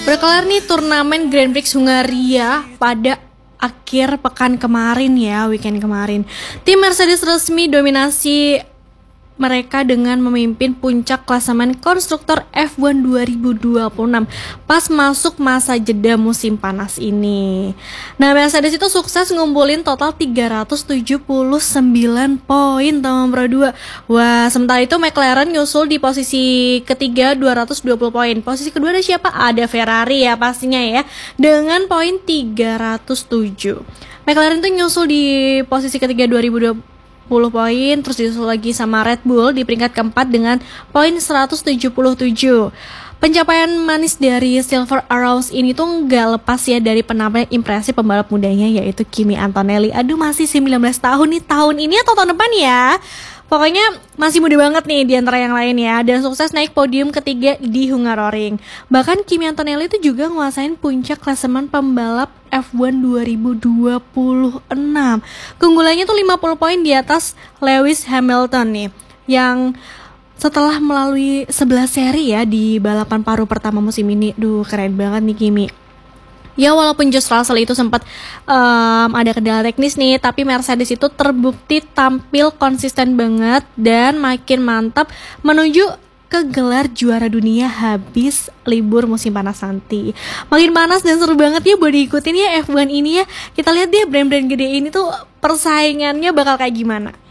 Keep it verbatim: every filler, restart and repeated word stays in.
Berkelar nih turnamen Grand Prix Hungaria pada akhir pekan kemarin ya, weekend kemarin. Tim Mercedes resmi dominasi mereka dengan memimpin puncak klasemen konstruktor F satu dua ribu dua puluh enam pas masuk masa jeda musim panas ini. Nah, Mercedes itu sukses ngumpulin total tiga ratus tujuh puluh sembilan poin tahun Pro dua. Wah, sementara itu McLaren nyusul di posisi ketiga dua ratus dua puluh poin. Posisi kedua ada siapa? Ada Ferrari ya pastinya ya, dengan poin tiga ratus tujuh. McLaren tuh nyusul di posisi ketiga dua ribu dua puluh poin, terus disusul lagi sama Red Bull di peringkat keempat dengan poin seratus tujuh puluh tujuh. Pencapaian manis dari Silver Arrows ini tuh nggak lepas ya dari penampilan impresif pembalap mudanya yaitu Kimi Antonelli. Aduh, masih sembilan belas tahun nih, tahun ini atau tahun depan ya. Pokoknya masih muda banget nih di antara yang lain ya, dan sukses naik podium ketiga di Hungaroring. Bahkan Kimi Antonelli itu juga nguasain puncak klasemen pembalap F satu dua ribu dua puluh enam. Keunggulannya tuh lima puluh poin di atas Lewis Hamilton nih, yang setelah melalui sebelas seri ya di balapan paruh pertama musim ini. Duh, keren banget nih Kimi. Ya, walaupun George Russell itu sempat um, ada kendala teknis nih, tapi Mercedes itu terbukti tampil konsisten banget dan makin mantap menuju ke gelar juara dunia habis libur musim panas nanti. Makin panas dan seru banget ya buat diikutin ya F satu ini ya. Kita lihat deh brand-brand gede ini tuh persaingannya bakal kayak gimana.